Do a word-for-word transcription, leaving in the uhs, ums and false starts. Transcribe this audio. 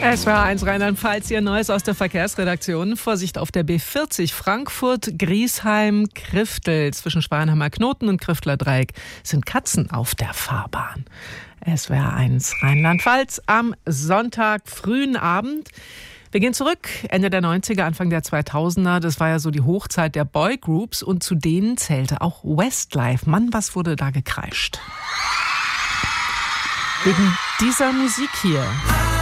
Es war eins Rheinland-Pfalz, hier Neues aus der Verkehrsredaktion. Vorsicht auf der B vierzig Frankfurt, Griesheim, Kriftel. Zwischen Schwanheimer Knoten und Kriftler Dreieck sind Katzen auf der Fahrbahn. Es war eins Rheinland-Pfalz am Sonntag, frühen Abend. Wir gehen zurück, Ende der neunziger, Anfang der zweitausender. Das war ja so die Hochzeit der Boygroups und zu denen zählte auch Westlife. Mann, was wurde da gekreischt? Wegen dieser Musik hier.